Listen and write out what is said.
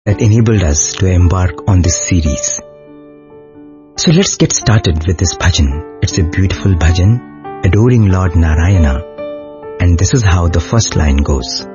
that enabled us to embark on this series. So let's get started with this bhajan. It's a beautiful bhajan, adoring Lord Narayana, and this is how the first line goes.